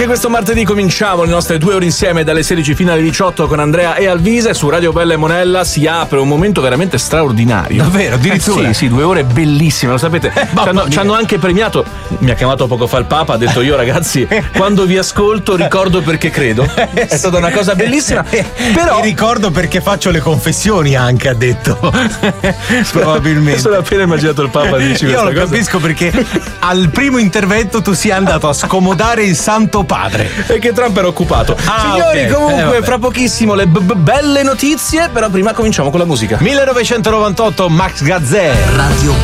E questo martedì cominciamo le nostre 2 ore insieme dalle 16 fino alle 18 con Andrea e Alvise. Su Radio Bella e Monella si apre un momento veramente straordinario. Davvero? Addirittura? Sì, 2 ore bellissime, lo sapete. Ci hanno anche premiato. Mi ha chiamato poco fa il Papa, ha detto: io ragazzi, quando vi ascolto ricordo perché credo. È stata una cosa bellissima. Però ti ricordo perché faccio le confessioni anche, ha detto. Probabilmente. Sono appena immaginato il Papa dici io questa lo cosa. Capisco perché al primo intervento tu sia andato a scomodare il Santo Padre. E che Trump era occupato. Signori, okay. comunque fra pochissimo le belle notizie, però prima cominciamo con la musica. 1998 Max Gazzè. Radio